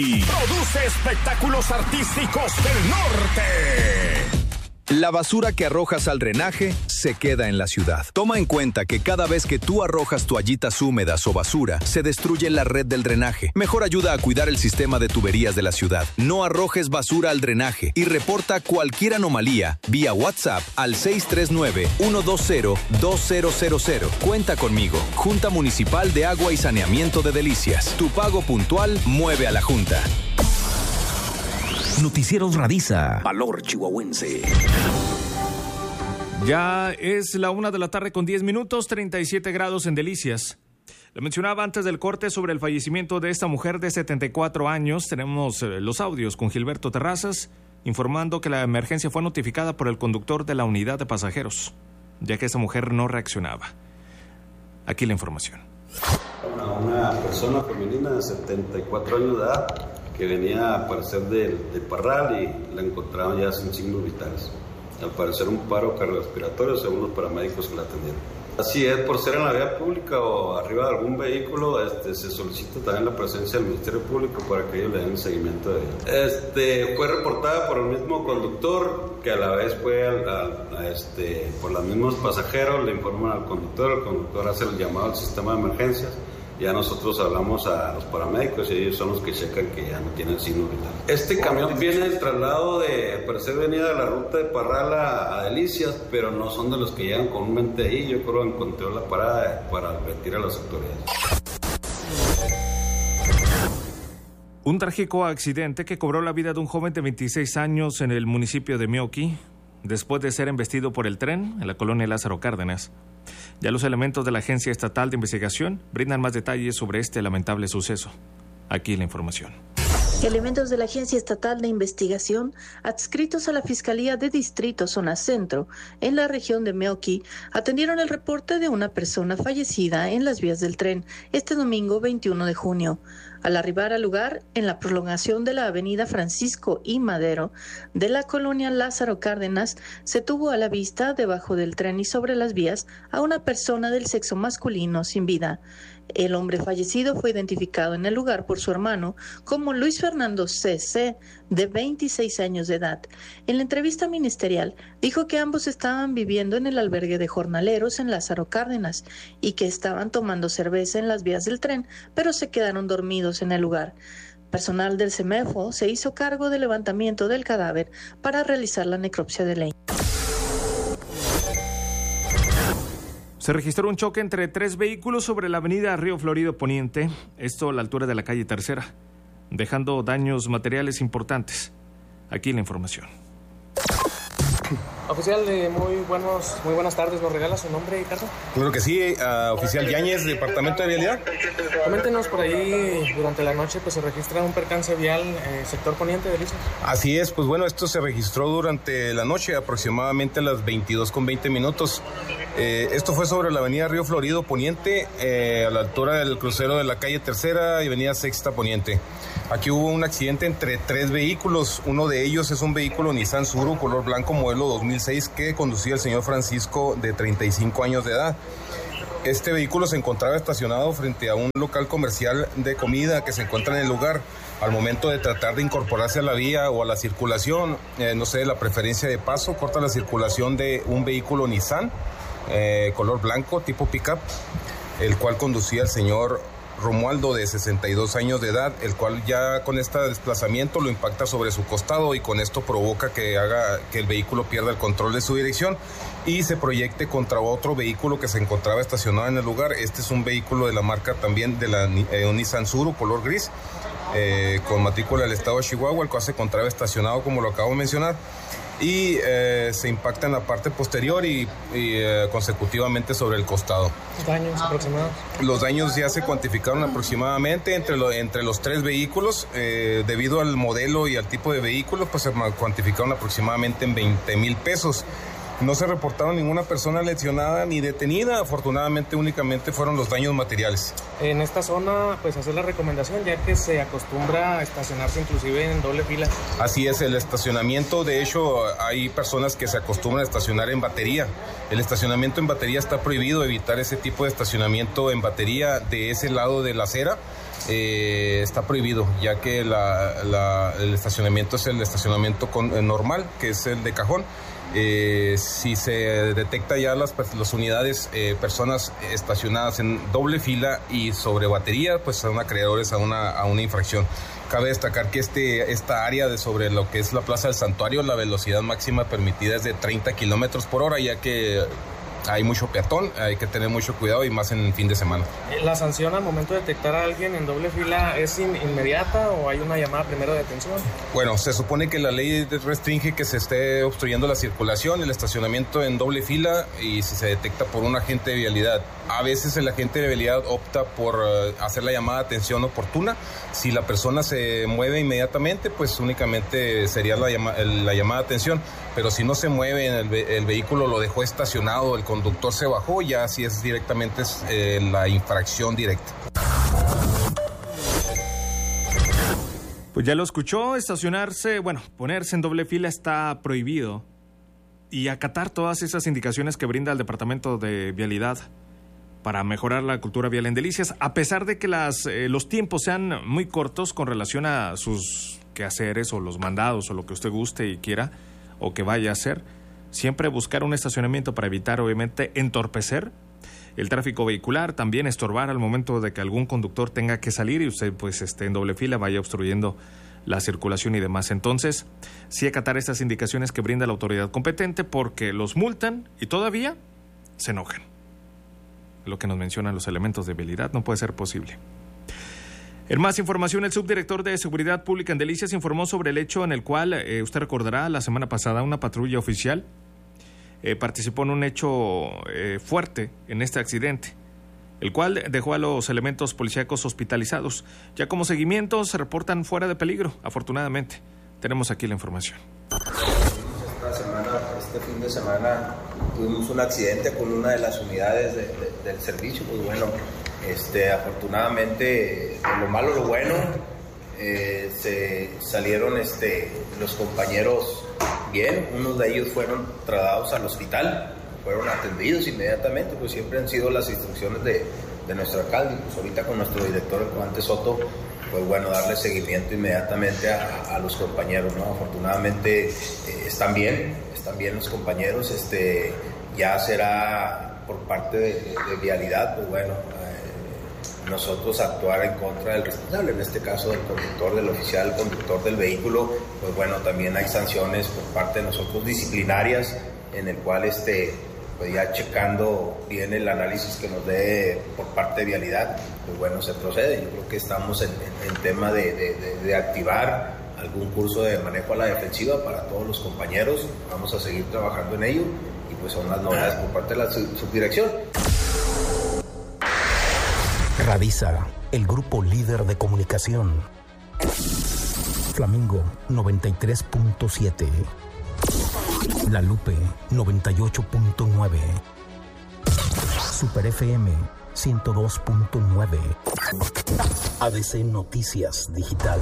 Produce espectáculos artísticos del norte. La basura que arrojas al drenaje se queda en la ciudad. Toma en cuenta que cada vez que tú arrojas toallitas húmedas o basura, se destruye la red del drenaje. Mejor ayuda a cuidar el sistema de tuberías de la ciudad. No arrojes basura al drenaje y reporta cualquier anomalía vía WhatsApp al 639-120-2000. Cuenta conmigo. Junta Municipal de Agua y Saneamiento de Delicias. Tu pago puntual mueve a la Junta. Noticieros Radiza. Valor chihuahuense. Ya es la 1:10 p.m, 37 grados en Delicias. Le mencionaba antes del corte sobre el fallecimiento de esta mujer de 74 años. Tenemos los audios con Gilberto Terrazas, informando que la emergencia fue notificada por el conductor de la unidad de pasajeros, ya que esta mujer no reaccionaba. Aquí la información. Una persona femenina de 74 años de edad que venía a parecer del Parral y la encontraron ya sin signos vitales. Al parecer un paro cardiorrespiratorio según los paramédicos que la atendieron. Así es, por ser en la vía pública o arriba de algún vehículo, se solicita también la presencia del Ministerio Público para que ellos le den seguimiento de ella. Fue reportada por el mismo conductor, que a la vez fue por los mismos pasajeros, le informan al conductor, el conductor hace el llamado al sistema de emergencias. Ya nosotros hablamos a los paramédicos y ellos son los que checan que ya no tienen signos vitales. Este camión viene del traslado al parecer venía de la ruta de Parral a Delicias, pero no son de los que llegan comúnmente ahí. Yo creo que encontró la parada para advertir a las autoridades. Un trágico accidente que cobró la vida de un joven de 26 años en el municipio de Meoqui, después de ser embestido por el tren en la colonia Lázaro Cárdenas. Ya los elementos de la Agencia Estatal de Investigación brindan más detalles sobre este lamentable suceso. Aquí la información. Elementos de la Agencia Estatal de Investigación, adscritos a la Fiscalía de Distrito Zona Centro, en la región de Meoqui, atendieron el reporte de una persona fallecida en las vías del tren este domingo 21 de junio. Al arribar al lugar, en la prolongación de la avenida Francisco I. Madero de la colonia Lázaro Cárdenas, se tuvo a la vista, debajo del tren y sobre las vías, a una persona del sexo masculino sin vida. El hombre fallecido fue identificado en el lugar por su hermano como Luis Fernando C.C., de 26 años de edad. En la entrevista ministerial, dijo que ambos estaban viviendo en el albergue de jornaleros en Lázaro Cárdenas y que estaban tomando cerveza en las vías del tren, pero se quedaron dormidos en el lugar. Personal del CEMEFO se hizo cargo del levantamiento del cadáver para realizar la necropsia de ley. Se registró un choque entre 3 vehículos sobre la avenida Río Florido Poniente, esto a la altura de la calle Tercera, dejando daños materiales importantes. Aquí la información. Oficial, muy buenas tardes. ¿Nos regala su nombre y carta? Claro que sí, oficial Yáñez, Departamento de Vialidad. Coméntenos, por ahí durante la noche pues se registra un percance vial sector poniente de Delicias. Así es, pues bueno, esto se registró durante la noche, aproximadamente a las 22:20. Esto fue sobre la avenida Río Florido Poniente, a la altura del crucero de la calle Tercera y avenida Sexta Poniente. Aquí hubo un accidente entre 3 vehículos. Uno de ellos es un vehículo Nissan Suru color blanco modelo 2006 que conducía el señor Francisco, de 35 años de edad. Este vehículo se encontraba estacionado frente a un local comercial de comida que se encuentra en el lugar. Al momento de tratar de incorporarse a la vía o a la circulación, la preferencia de paso, corta la circulación de un vehículo Nissan color blanco tipo pick-up, el cual conducía el señor Romualdo, de 62 años de edad, el cual ya con este desplazamiento lo impacta sobre su costado y con esto provoca que haga que el vehículo pierda el control de su dirección y se proyecte contra otro vehículo que se encontraba estacionado en el lugar. Este es un vehículo de la marca también de la un Nissan Suru color gris, con matrícula del estado de Chihuahua, el cual se encontraba estacionado como lo acabo de mencionar. Y se impacta en la parte posterior y consecutivamente sobre el costado. ¿Daños aproximados? Los daños ya se cuantificaron aproximadamente entre los 3 vehículos. Debido al modelo y al tipo de vehículo, pues se cuantificaron aproximadamente en 20,000 pesos. No se reportaron ninguna persona lesionada ni detenida. Afortunadamente, únicamente fueron los daños materiales. En esta zona, pues hacer la recomendación, ya que se acostumbra a estacionarse inclusive en doble fila. Así es, el estacionamiento, de hecho, hay personas que se acostumbran a estacionar en batería. El estacionamiento en batería está prohibido, evitar ese tipo de estacionamiento en batería de ese lado de la acera. está prohibido, ya que el estacionamiento es el estacionamiento normal, que es el de cajón. Si se detecta ya las unidades, personas estacionadas en doble fila y sobre batería, pues son acreedores a una infracción. Cabe destacar que esta área sobre lo que es la Plaza del Santuario, la velocidad máxima permitida es de 30 kilómetros por hora, ya que hay mucho peatón, hay que tener mucho cuidado y más en el fin de semana. ¿La sanción al momento de detectar a alguien en doble fila es inmediata o hay una llamada primero de atención? Bueno, se supone que la ley restringe que se esté obstruyendo la circulación, el estacionamiento en doble fila y si se detecta por un agente de vialidad. A veces el agente de vialidad opta por hacer la llamada de atención oportuna. Si la persona se mueve inmediatamente, pues únicamente sería la llamada de atención. Pero si no se mueve, el vehículo lo dejó estacionado, el conductor se bajó, ya así es directamente la infracción directa. Pues ya lo escuchó, ponerse en doble fila está prohibido. Y acatar todas esas indicaciones que brinda el Departamento de Vialidad para mejorar la cultura vial en Delicias, a pesar de que los tiempos sean muy cortos con relación a sus quehaceres o los mandados o lo que usted guste y quiera o que vaya a hacer, siempre buscar un estacionamiento para evitar, obviamente, entorpecer el tráfico vehicular, también estorbar al momento de que algún conductor tenga que salir y usted pues esté en doble fila, vaya obstruyendo la circulación y demás. Entonces, sí acatar estas indicaciones que brinda la autoridad competente porque los multan y todavía se enojan. Lo que nos mencionan los elementos de vialidad no puede ser posible. En más información, el subdirector de Seguridad Pública en Delicias informó sobre el hecho en el cual, usted recordará, la semana pasada una patrulla oficial participó en un hecho fuerte en este accidente, el cual dejó a los elementos policíacos hospitalizados. Ya como seguimiento se reportan fuera de peligro, afortunadamente. Tenemos aquí la información. Este fin de semana tuvimos un accidente con una de las unidades del servicio. Pues bueno, afortunadamente, de lo malo lo bueno, se salieron los compañeros bien. Unos de ellos fueron trasladados al hospital, fueron atendidos inmediatamente, pues siempre han sido las instrucciones de nuestro alcalde. Pues ahorita con nuestro director, el comandante Soto, pues bueno, darle seguimiento inmediatamente a los compañeros, ¿no? Afortunadamente están bien los compañeros. Ya será por parte de vialidad, pues bueno, nosotros actuar en contra del responsable, en este caso del conductor, del oficial conductor del vehículo. Pues bueno, también hay sanciones por parte de nosotros disciplinarias, en el cual pues ya checando bien el análisis que nos dé por parte de vialidad, pues bueno, se procede. Yo creo que estamos en tema de activar algún curso de manejo a la defensiva para todos los compañeros. Vamos a seguir trabajando en ello y pues son las novedades por parte de la subdirección. Radisa, el grupo líder de comunicación. Flamingo 93.7. La Lupe 98.9. Super FM 102.9. ADC Noticias Digital.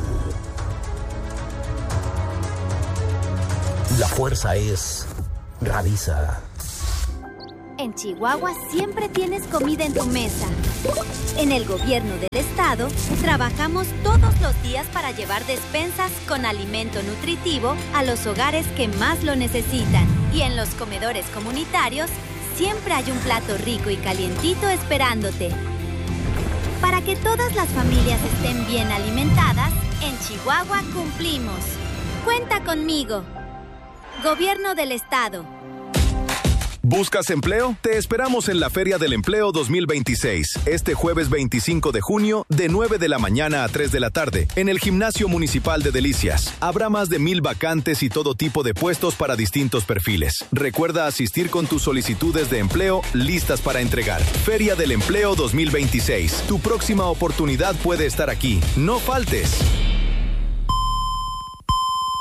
La fuerza es Radisa. En Chihuahua siempre tienes comida en tu mesa. En el gobierno del estado trabajamos todos los días para llevar despensas con alimento nutritivo a los hogares que más lo necesitan. Y en los comedores comunitarios siempre hay un plato rico y calientito esperándote. Para que todas las familias estén bien alimentadas, en Chihuahua cumplimos. Cuenta conmigo. Gobierno del estado. ¿Buscas empleo? Te esperamos en la Feria del Empleo 2026, este jueves 25 de junio, de 9 de la mañana a 3 de la tarde, en el Gimnasio Municipal de Delicias. Habrá más de 1,000 vacantes y todo tipo de puestos para distintos perfiles. Recuerda asistir con tus solicitudes de empleo listas para entregar. Feria del Empleo 2026. Tu próxima oportunidad puede estar aquí. No faltes.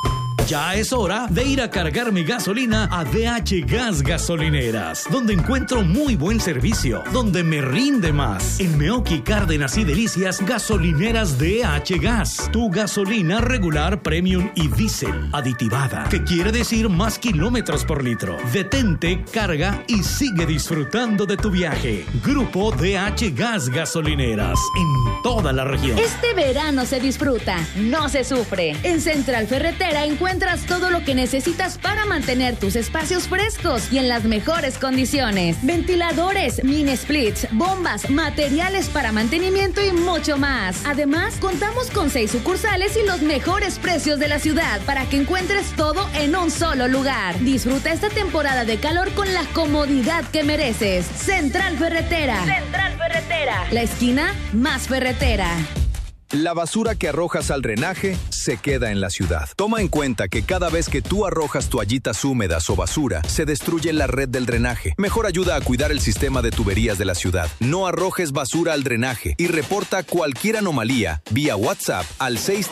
Ya es hora de ir a cargar mi gasolina a DH Gas Gasolineras, donde encuentro muy buen servicio, donde me rinde más. En Meoqui, Cárdenas y Delicias, gasolineras DH Gas. Tu gasolina regular, premium y diésel aditivada, que quiere decir más kilómetros por litro. Detente, carga y sigue disfrutando de tu viaje. Grupo DH Gas Gasolineras, en toda la región. Este verano se disfruta, no se sufre. En Central Ferretera encuentras todo lo que necesitas para mantener tus espacios frescos y en las mejores condiciones. Ventiladores, mini splits, bombas, materiales para mantenimiento y mucho más. Además, contamos con 6 sucursales y los mejores precios de la ciudad para que encuentres todo en un solo lugar. Disfruta esta temporada de calor con la comodidad que mereces. Central Ferretera. Central Ferretera. La esquina más ferretera. La basura que arrojas al drenaje se queda en la ciudad. Toma en cuenta que cada vez que tú arrojas toallitas húmedas o basura, se destruye la red del drenaje. Mejor ayuda a cuidar el sistema de tuberías de la ciudad. No arrojes basura al drenaje y reporta cualquier anomalía vía WhatsApp al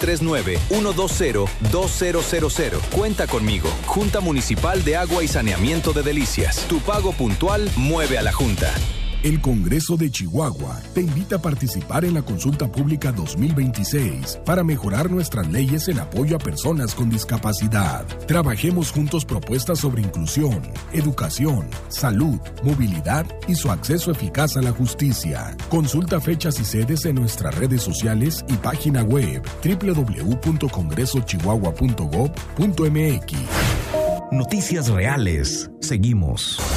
639-120-2000. Cuenta conmigo. Junta Municipal de Agua y Saneamiento de Delicias. Tu pago puntual mueve a la Junta. El Congreso de Chihuahua te invita a participar en la consulta pública 2026 para mejorar nuestras leyes en apoyo a personas con discapacidad. Trabajemos juntos propuestas sobre inclusión, educación, salud, movilidad y su acceso eficaz a la justicia. Consulta fechas y sedes en nuestras redes sociales y página web www.congresochihuahua.gov.mx. Noticias reales. Seguimos.